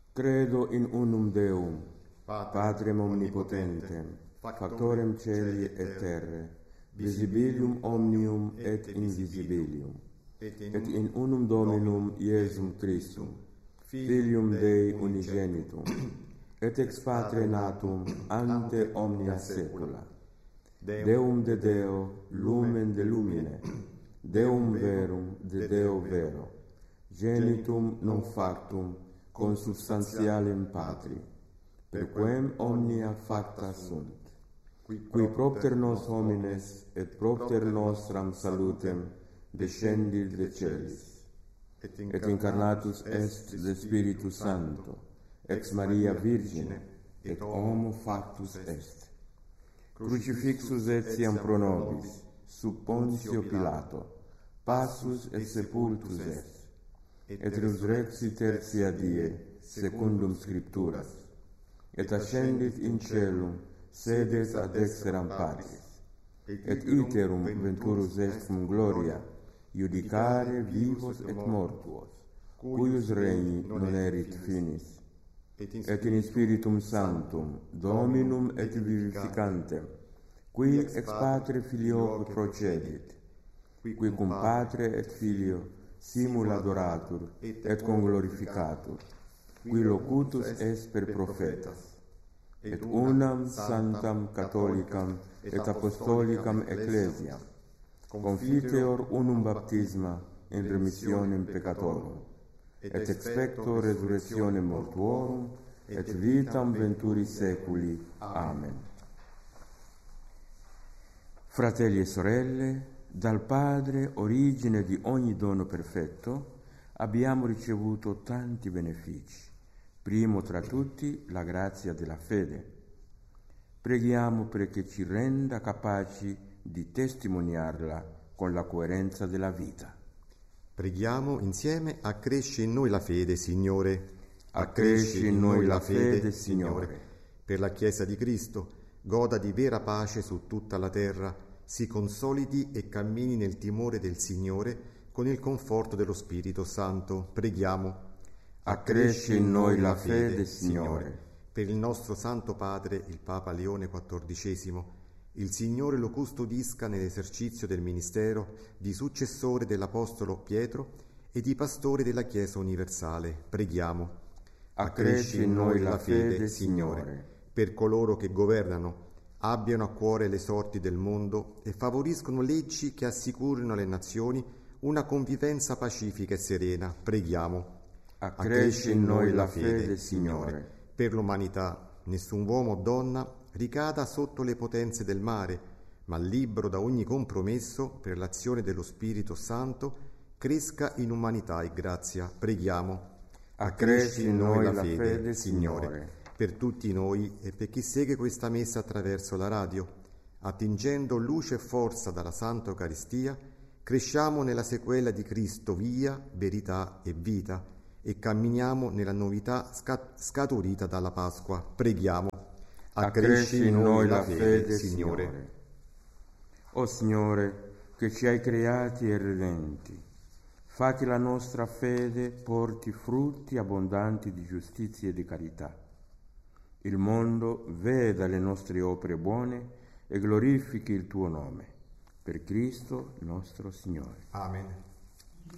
Credo in unum Deum, Patrem omnipotentem, factorem caeli et terrae, visibilium omnium et invisibilium, et in unum Dominum Iesum Christum, Filium Dei unigenitum, et ex Patre natum ante omnia saecula, Deum de Deo, lumen de lumine, Deum verum de Deo vero, genitum non factum consubstantialem Patri, per quem omnia facta sunt, qui propter nos homines et propter nostram salutem descendit de celis, et incarnatus est de Spiritus Sancto, ex Maria Virgine, et homo factus est. Crucifixus etiam pro nobis, sub Pontio Pilato, passus et sepultus est, et resurrexit tertia die, secundum Scripturas, et ascendit in caelum, sedet ad dexteram Patris, et iterum venturus est cum gloria, judicare vivos et mortuos, cuius regni non erit finis, et in Spiritum Sanctum, Dominum et vivificantem, qui ex Patre Filioque procedit, qui cum Patre et Filio simul adoratur et conglorificatur, qui locutus est per prophetas, et unam sanctam catholicam et apostolicam ecclesiam, confiteor unum baptisma in remissionem peccatorum, et expecto resurrectionem mortuorum, et vitam venturi seculi. Amen. Fratelli e sorelle, dal Padre, origine di ogni dono perfetto, abbiamo ricevuto tanti benefici. Primo tra tutti la grazia della fede. Preghiamo perché ci renda capaci di testimoniarla con la coerenza della vita. Preghiamo insieme: accresci in noi la fede, Signore. Accresci in noi la fede, Signore. Per la Chiesa di Cristo, goda di vera pace su tutta la terra, si consolidi e cammini nel timore del Signore con il conforto dello Spirito Santo. Preghiamo: accresci in noi la fede, Signore. Per il nostro Santo Padre, il Papa Leone XIV, il Signore lo custodisca nell'esercizio del ministero di successore dell'Apostolo Pietro e di pastore della Chiesa universale. Preghiamo: accresci in noi la fede, Signore. Per coloro che governano, abbiano a cuore le sorti del mondo e favoriscono leggi che assicurino alle nazioni una convivenza pacifica e serena. Preghiamo: accresci in noi la fede, Signore. Per l'umanità, nessun uomo o donna ricada sotto le potenze del mare, ma libero da ogni compromesso per l'azione dello Spirito Santo, cresca in umanità e grazia. Preghiamo: accresci in noi la fede, Signore. Per tutti noi e per chi segue questa messa attraverso la radio, attingendo luce e forza dalla Santa Eucaristia, cresciamo nella sequela di Cristo, via, verità e vita, e camminiamo nella novità scaturita dalla Pasqua. Preghiamo: accresci in noi la fede, Signore. O Signore, che ci hai creati e redenti, fa che la nostra fede porti frutti abbondanti di giustizia e di carità. Il mondo veda le nostre opere buone e glorifichi il tuo nome. Per Cristo nostro Signore. Amen.